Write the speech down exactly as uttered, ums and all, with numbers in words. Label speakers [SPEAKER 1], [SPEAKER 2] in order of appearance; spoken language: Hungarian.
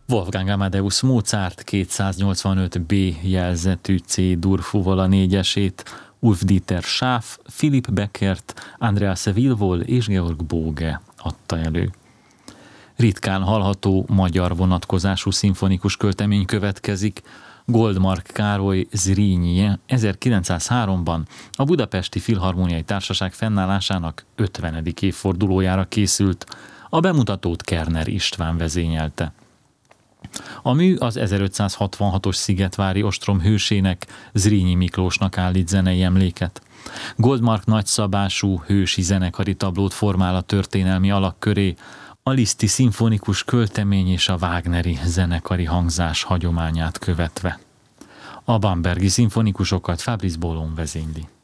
[SPEAKER 1] Wolfgang Amadeus Mozart kétszáznyolcvanöt B jelzetű C-dur fuvola négyesét, Ulf Dieter Schaff, Philipp Beckert, Andreas Wilwohl és Georg Boge adta elő. Ritkán hallható magyar vonatkozású szimfonikus költemény következik. Goldmark Károly Zrínyi ezerkilencszázháromban a Budapesti Filharmóniai Társaság fennállásának ötvenedik évfordulójára készült, a bemutatót Kerner István vezényelte. A mű az ezerötszázhatvanhatos szigetvári ostrom hősének, Zrínyi Miklósnak állít zenei emléket. Goldmark nagyszabású, hősi zenekari tablót formál a történelmi alak köré, a Liszti szimfonikus költemény és a Wagneri zenekari hangzás hagyományát követve. A bambergi szimfonikusokat Fabrice Bollon vezényli.